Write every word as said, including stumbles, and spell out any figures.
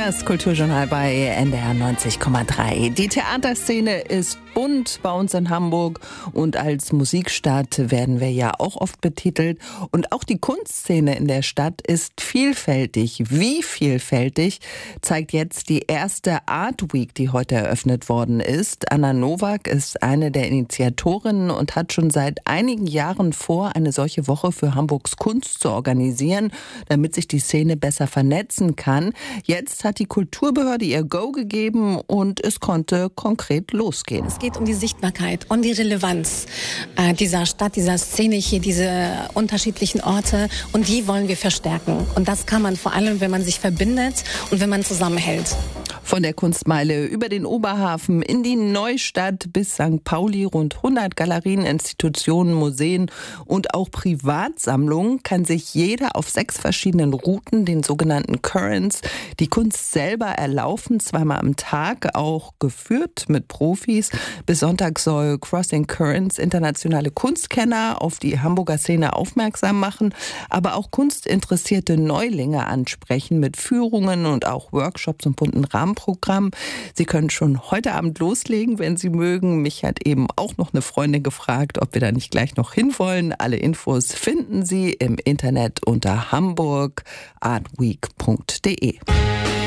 Das Kulturjournal bei N D R neunzig Komma drei. Die Theaterszene ist bunt bei uns in Hamburg und als Musikstadt werden wir ja auch oft betitelt. Und auch die Kunstszene in der Stadt ist vielfältig. Wie vielfältig zeigt jetzt die erste Art Week, die heute eröffnet worden ist. Anna Nowak ist eine der Initiatorinnen und hat schon seit einigen Jahren vor, eine solche Woche für Hamburgs Kunst zu organisieren, damit sich die Szene besser vernetzen kann. Jetzt hat die Kulturbehörde ihr Go gegeben und es konnte konkret losgehen. Es geht um die Sichtbarkeit und die Relevanz äh, dieser Stadt, dieser Szene hier, diese unterschiedlichen Orte, und die wollen wir verstärken. Und das kann man vor allem, wenn man sich verbindet und wenn man zusammenhält. Von der Kunstmeile über den Oberhafen in die Neustadt bis Sankt Pauli, rund hundert Galerien, Institutionen, Museen und auch Privatsammlungen, kann sich jeder auf sechs verschiedenen Routen, den sogenannten Currents, die Kunst selber erlaufen, zweimal am Tag, auch geführt mit Profis. Bis Sonntag soll Crossing Currents internationale Kunstkenner auf die Hamburger Szene aufmerksam machen, aber auch kunstinteressierte Neulinge ansprechen mit Führungen und auch Workshops und bunten Rahmenprogramm. Sie können schon heute Abend loslegen, wenn Sie mögen. Mich hat eben auch noch eine Freundin gefragt, ob wir da nicht gleich noch hinwollen. Alle Infos finden Sie im Internet unter hamburg art week punkt de.